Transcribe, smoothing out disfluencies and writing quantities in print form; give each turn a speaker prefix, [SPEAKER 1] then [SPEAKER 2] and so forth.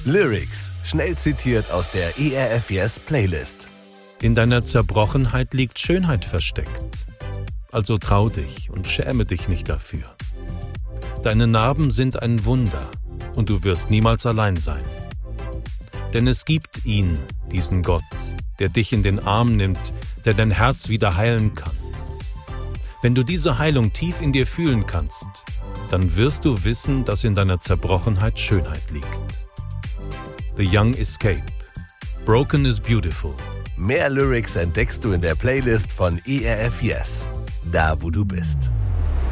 [SPEAKER 1] Lyrics, schnell zitiert aus der ERF Yes Playlist.
[SPEAKER 2] In deiner Zerbrochenheit liegt Schönheit versteckt. Also trau dich und schäme dich nicht dafür. Deine Narben sind ein Wunder und du wirst niemals allein sein. Denn es gibt ihn, diesen Gott, der dich in den Arm nimmt, der dein Herz wieder heilen kann. Wenn du diese Heilung tief in dir fühlen kannst, dann wirst du wissen, dass in deiner Zerbrochenheit Schönheit liegt. The Young Escape. Broken is Beautiful.
[SPEAKER 1] Mehr Lyrics entdeckst du in der Playlist von ERF Yes, da wo du bist.